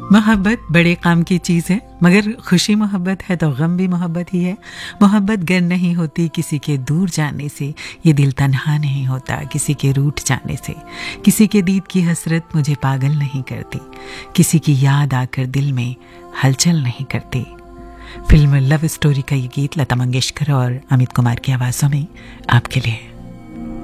मोहब्बत बड़े काम की चीज़ है, मगर खुशी मोहब्बत है तो गम भी मोहब्बत ही है। मोहब्बत गर नहीं होती किसी के दूर जाने से, ये दिल तन्हा नहीं होता किसी के रूठ जाने से। किसी के दीद की हसरत मुझे पागल नहीं करती, किसी की याद आकर दिल में हलचल नहीं करती। फिल्म लव स्टोरी का ये गीत लता मंगेशकर और अमित कुमार की आवाज़ों में आपके लिए।